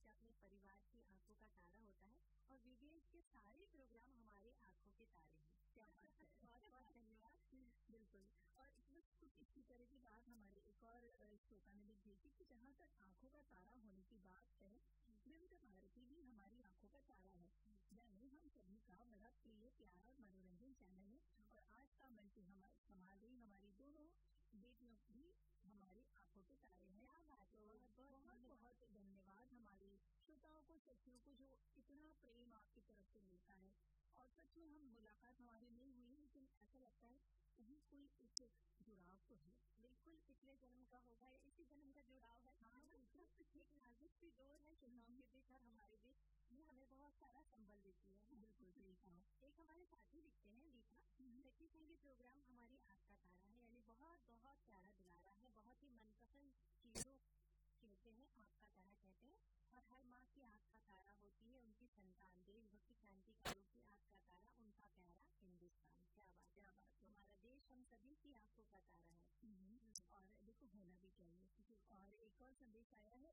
हमेशा अपने परिवार की आंखों का तारा होता है और वीवीएस के सारे प्रोग्राम हमारी आंखों के तारे हैं। क्या बात है, बहुत बहुत धन्यवाद। बिल्कुल। और बस कुछ इसी तरह की बात हमारे एक और श्रोता ने भी भेजी कि जहाँ तक आंखों का तारा होने की बात है, विविध भारती भी हमारी आंखों का तारा है, यानी हम सभी का बड़ा प्रिय प्यारा और मनोरंजन चैनल है। और आज का मंच संभाल रही हमारी दोनों बेटियों भी हमारी आंखों के तारे हैं। तो बहुत बहुत धन्यवाद हमारे श्रोताओं को, सखियों को, जो इतना प्रेम आपकी तरफ से मिलता है। और सच में हम मुलाकात हमारी नहीं हुई, लेकिन ऐसा लगता है कहीं कोई एक जुड़ाव तो है। बिल्कुल पिछले जन्म का होगा या इसी जन्म का जुड़ाव है। हाँ, एक नाजुक सी डोर है श्रोताओं के बीच और हमारे बीच, ये हमें बहुत सारा संबल देती है। बिल्कुल सही कहा। एक हमारे साथी दिखते हैं दीपा, सखी संगी प्रोग्राम हमारी आँख का तारा है, यानी बहुत बहुत प्यारा दुलारा है, बहुत ही मनपसंद चीजों कहते हैं, आँख का तारा कहते हैं। और हर माँ की आँख का तारा होती है उनकी संतान, देशभक्ति क्रांतिकारियों की आँख का तारा उनका प्यारा हिंदुस्तान। क्या बात है, हमारा देश हम सभी की आंखों का तारा है। और देखो होना भी चाहिए। और एक और संदेश आया है